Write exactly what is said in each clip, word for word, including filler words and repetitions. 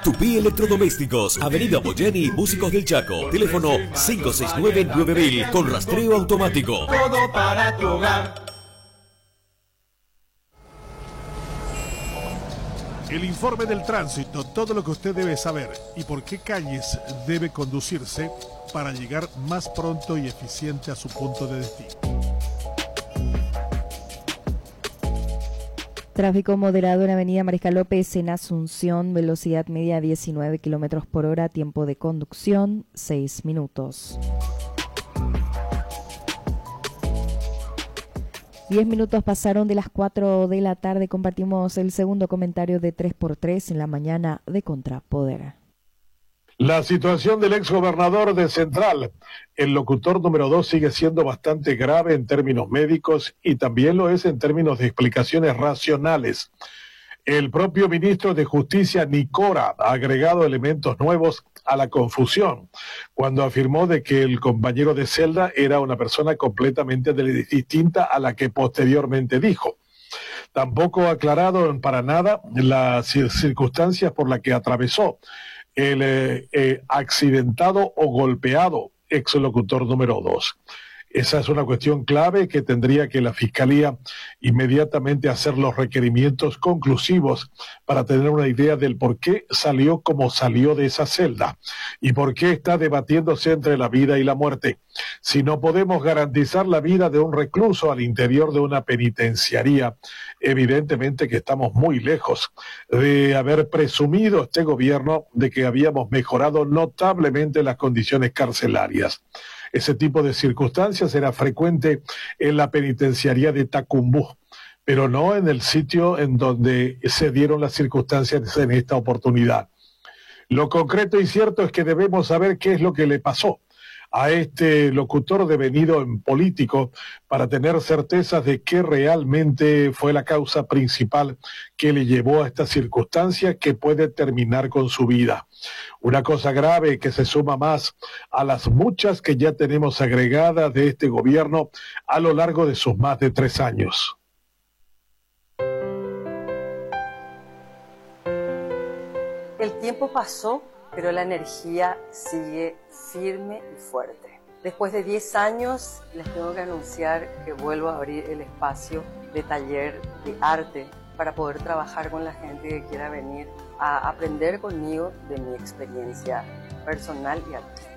Tupí Electrodomésticos, Avenida Boyeni, Músicos del Chaco. Teléfono cinco seis nueve nueve mil con rastreo automático. Todo para tu hogar. El informe del tránsito, todo lo que usted debe saber y por qué calles debe conducirse para llegar más pronto y eficiente a su punto de destino. Tráfico moderado en Avenida Mariscal López en Asunción, velocidad media diecinueve kilómetros por hora, tiempo de conducción seis minutos. diez minutos pasaron de las cuatro de la tarde, compartimos el segundo comentario de tres por tres en la mañana de Contrapoder. La situación del exgobernador de Central, el locutor número dos, sigue siendo bastante grave en términos médicos y también lo es en términos de explicaciones racionales. El propio ministro de Justicia, Nicora, ha agregado elementos nuevos a la confusión cuando afirmó de que el compañero de celda era una persona completamente distinta a la que posteriormente dijo. Tampoco ha aclarado para nada las circunstancias por las que atravesó el eh, eh, accidentado o golpeado exlocutor número dos. Esa es una cuestión clave que tendría que la Fiscalía inmediatamente hacer los requerimientos conclusivos para tener una idea del por qué salió como salió de esa celda y por qué está debatiéndose entre la vida y la muerte. Si no podemos garantizar la vida de un recluso al interior de una penitenciaría, evidentemente que estamos muy lejos de haber presumido este gobierno de que habíamos mejorado notablemente las condiciones carcelarias. Ese tipo de circunstancias era frecuente en la penitenciaría de Tacumbú, pero no en el sitio en donde se dieron las circunstancias en esta oportunidad. Lo concreto y cierto es que debemos saber qué es lo que le pasó a este locutor devenido en político para tener certezas de qué realmente fue la causa principal que le llevó a esta circunstancia que puede terminar con su vida. Una cosa grave que se suma más a las muchas que ya tenemos agregadas de este gobierno a lo largo de sus más de tres años. El tiempo pasó, pero la energía sigue firme y fuerte. Después de diez años, les tengo que anunciar que vuelvo a abrir el espacio de taller de arte para poder trabajar con la gente que quiera venir a aprender conmigo de mi experiencia personal y artística.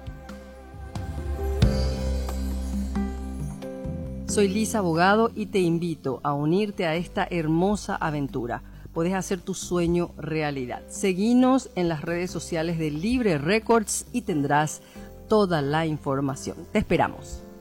Soy Lisa Abogado y te invito a unirte a esta hermosa aventura. Puedes hacer tu sueño realidad. Seguinos en las redes sociales de Libre Records y tendrás toda la información. Te esperamos.